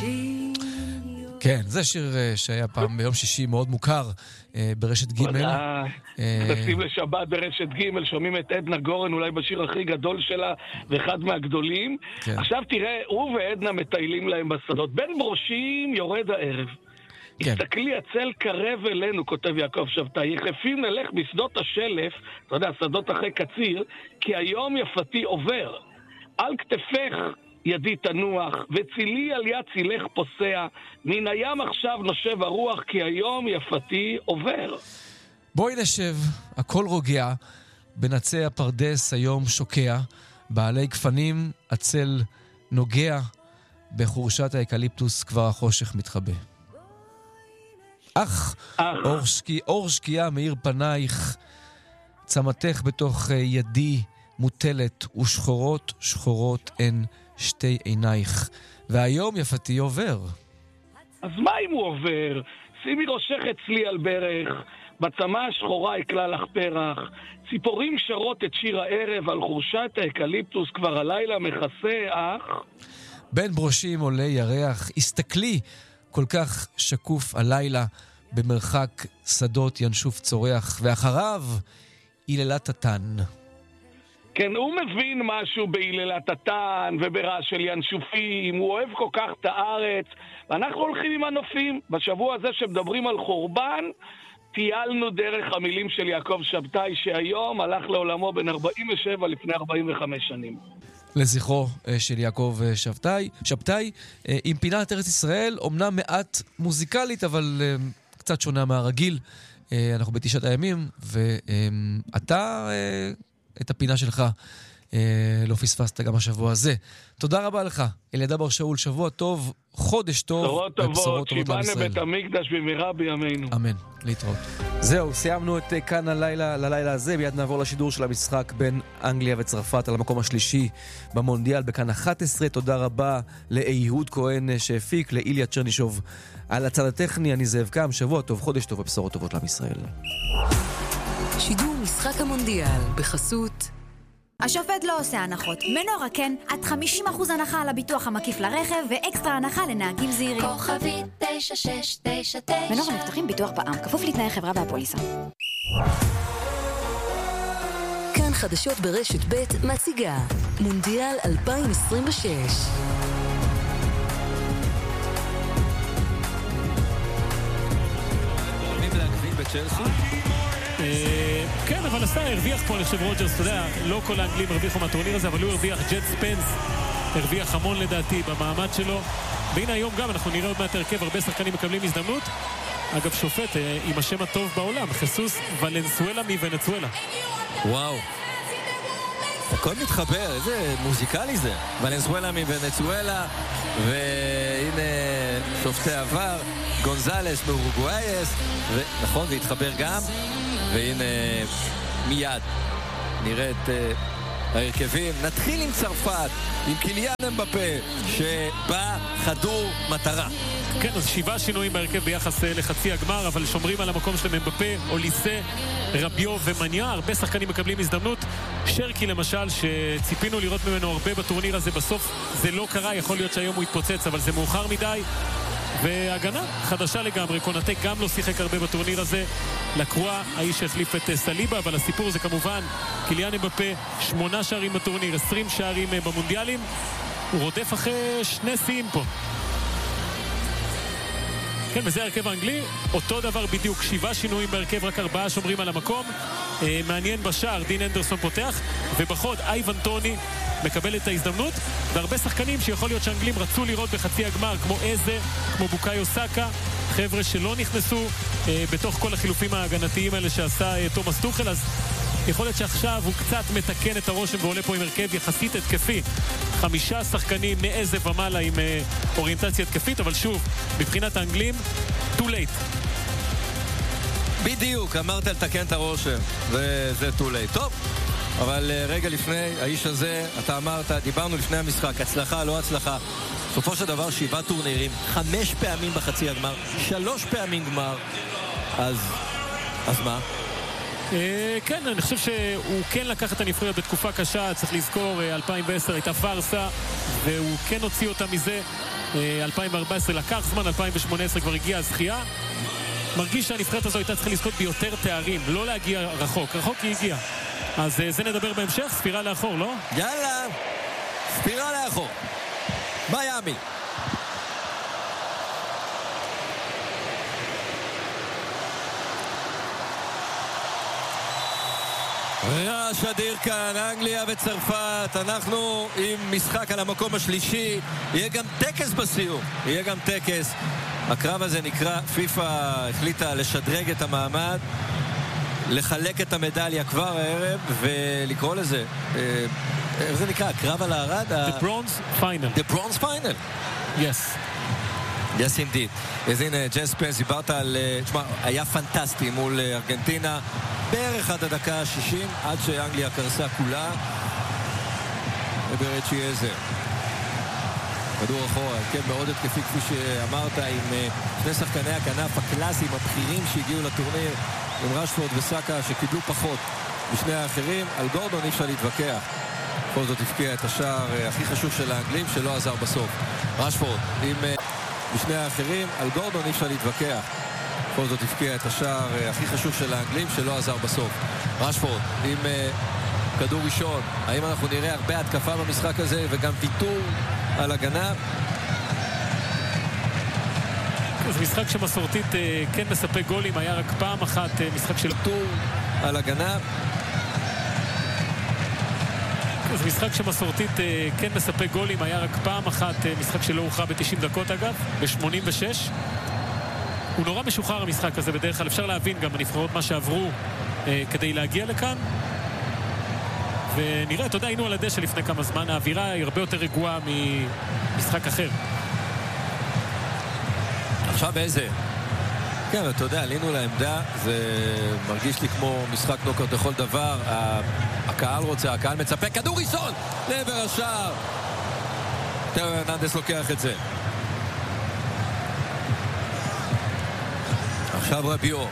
כן, זה שיר שהיה פעם ביום שישי מאוד מוכר ברשת ג'. נכנסים לשבת ברשת ג', שומעים את עדנה גורן אולי בשיר הכי גדול שלה ואחד מהגדולים. עכשיו תראה, הוא ועדנה מטיילים להם בשדות, בין ברושים יורד הערב. הסתכלי, הצל קרב אלינו, כותב יעקב שבתאי, יחפים נלך בשדות השלף, אתה יודע, שדות אחרי קציר, כי היום יפתי עובר. על כתפך ידי תנוח, וצילי על יד צילך פוסע, מן הים עכשיו נושב הרוח, כי היום יפתי עובר. בואי נשב, הכל רוגע, בנצי הפרדס היום שוקע, בעלי כפנים הצל נוגע, בחורשת האקליפטוס כבר החושך מתחבא. אך אור שקיעה מאיר פנייך, צמתך בתוך ידי מוטלת, ושחורות שחורות הן שתי עינייך, והיום יפתי עובר. אז מה אם הוא עובר? שימי ראשך אצלי על ברך, בצמה השחורה יקלה לך פרח, ציפורים שרות את שיר הערב, על חורשת האקליפטוס כבר הלילה מכסה, אך בין ברושים עולה ירח, הסתכלי כל כך שקוף הלילה, במרחק שדות ינשוף צורח, ואחריו היללת התן. כן, הוא מבין משהו בהיללת התן וברעש של ינשופים, הוא אוהב כל כך את הארץ, ואנחנו הולכים עם הנופים. בשבוע הזה שמדברים על חורבן, טיילנו דרך המילים של יעקב שבתאי, שהיום הלך לעולמו בן 47 לפני 45 שנים. לזכרו של יעקב שבתאי, עם פינת ארץ ישראל, אומנם מעט מוזיקלית, אבל קצת שונה מהרגיל. אנחנו בתשעת הימים, ואתה את הפינה שלך לא פספסת גם השבוע הזה. תודה רבה לך, אלידע בר שאול, שבוע טוב, חודש טוב, בשורות טובות, שיבנה בית המקדש במהרה בימינו. אמן, להתראות. זהו, סיימנו את כאן ללילה הזה, מיד נעבור לשידור של המשחק בין אנגליה וצרפת על המקום השלישי במונדיאל בכאן 11. תודה רבה לאיהוד כהן שהפיק, לאיליה צ'רנישוב על הצד הטכני. אני זאב קם, שבוע טוב, חודש טוב ובשורות טובות לעם ישראל. שידור משחק המונדיאל בחסות השופט לא עושה הנחות. מנורה כן, עד 50% הנחה על הביטוח המקיף לרכב ואקסטרה הנחה לנהגים זהירים. כוכבית 9699. מנורה מבטחים ביטוח בע"מ, כפוף לתנאי חברה והפוליסה. כאן חדשות ברשת ב' מציגה מונדיאל 2026. מי להגביל בצ'לסי? כן, אבל עשה, הרוויח פה, אני חושב רוג'רס, אתה יודע, לא כל האנגלים הרוויחו מהטורניר הזה, אבל הוא הרוויח, ג'ט ספנס הרוויח המון לדעתי במעמד שלו, והנה היום גם אנחנו נראה עוד מעט הרכב, הרבה שחקנים מקבלים הזדמנות. אגב, שופט עם השם הטוב בעולם, חסוס ולנסואלה מוונצואלה. וואו, הכל מתחבר, איזה מוזיקלי זה. ולנסואלה מוונצואלה, והנה שופטי עבר, גונזלס מאורוגואייס, נכון, זה התחבר גם, והנה מיד נראה את ההרכבים. נתחיל עם צרפת, עם קיליאן אמבפה, שבא חדור מטרה. כן, אז 7 שינויים בהרכב ביחס לחצי הגמר, אבל שומרים על המקום של אמבפה, אוליסה, רביו ומניה. הרבה שחקנים מקבלים הזדמנות. שרקי למשל, שציפינו לראות ממנו הרבה בטורניר הזה, בסוף זה לא קרה, יכול להיות שהיום הוא יתפוצץ, אבל זה מאוחר מדי. והגנה חדשה לגמרי, קונטה גם לא שיחק הרבה בטורניר הזה, לקרואה, האיש שהחליף את סליבה, אבל הסיפור זה כמובן קיליאן אמבפה, 8 שערים בטורניר, 20 שערים במונדיאלים, הוא רודף אחרי 2 שיאים פה. כן, וזה הרכב האנגלי, אותו דבר בדיוק, 7 שינויים בהרכב, רק 4 שומרים על המקום. מעניין בשער, דין אנדרסון פותח, ובחוד אייבן טוני מקבל את ההזדמנות, והרבה שחקנים שיכול להיות שהאנגלים רצו לראות בחצי הגמר, כמו איזה, כמו בוקאיו סאקה, חבר'ה שלא נכנסו בתוך כל החילופים ההגנתיים האלה שעשה תומאס טוחל, אז יכול להיות שעכשיו הוא קצת מתקן את הרושם ועולה פה עם הרכב יחסית התקפי. 5 שחקנים מאיזה ומעלה עם אוריינטציה התקפית, אבל שוב, מבחינת האנגלים, too late. בדיוק, אמרת לתקן את הרושם, וזה too late. טוב, אבל רגע לפני, האיש הזה, אתה אמרת, דיברנו לפני המשחק, הצלחה, לא הצלחה. בסופו של דבר 7 טורנירים, 5 פעמים בחצי הגמר, 3 פעמים גמר, אז מה? כן, אני חושב שהוא כן לקח את הנבחרת בתקופה קשה, צריך לזכור, 2010 הייתה פרסה, והוא כן הוציא אותה מזה. 2014 לקח זמן, 2018 כבר הגיעה הזכייה. מרגיש שהנבחרת הזו הייתה צריכה לזכות ביותר תארים, לא להגיע רחוק. רחוק היא הגיעה. אז זה נדבר בהמשך, ספירה לאחור, לא? יאללה, ספירה לאחור. מיאמי. רעש אדיר כאן, אנגליה וצרפת. אנחנו עם משחק על המקום השלישי. יהיה גם טקס בסיום. יהיה גם טקס. הקרב הזה נקרא, פיפה החליטה לשדרג את המעמד, לחלק את המדליה כבר הערב ולקרוא לזה, איך זה נקרא? הקרב על הארד? The Bronze Final. The Bronze Final? Yes. Yes indeed. אז הנה, ג'ס פנס, דיברת על... תשמע, היה פנטסטי מול ארגנטינה בערך עד הדקה ה-60, עד שאנגליה קרסה כולה. וברצ'י איזה כדור אחורה, כן, מאוד התקפי כפי שאמרת, עם שני שחקני הכנף הקלאסיים הבכירים שהגיעו לטורניר, עם רשפורד וסאקה שקיבלו פחות משני האחרים. על גורדון אי אפשר להתווכח, בכל זאת הפקיע את השער הכי חשוב של האנגלים שלא עזר בסוף. רשפורד עם משני האחרים, על גורדון אי אפשר להתווכח, בכל זאת הפקיע את השער הכי חשוב של האנגלים שלא עזר בסוף. רשפורד עם כדור ראשון. האם אנחנו נראה הרבה התקפה במשחק הזה וגם ויתור על הגנה? זה משחק שמסורתית כן מספק גולים, היה רק פעם אחת משחק של ויתור על הגנה. זה משחק שמסורתית כן מספק גולים, היה רק פעם אחת משחק שלא הוכרע ב-90 דקות אגב, ב-86. הוא נורא משוחרר המשחק הזה בדרך כלל, אפשר להבין גם הנבחרות מה שעברו כדי להגיע לכאן. ונראה, אתה יודע, היינו על הדשא לפני כמה זמן, האווירה היא הרבה יותר רגועה ממשחק אחר. עכשיו באיזה? כן, אתה יודע, עלינו לעמדה, זה מרגיש לי כמו משחק נוקאוט לכל דבר. הקהל רוצה, הקהל מצפה, כדור ראשון לעבר השער. תאו הרננדס לוקח את זה. עכשיו רביו,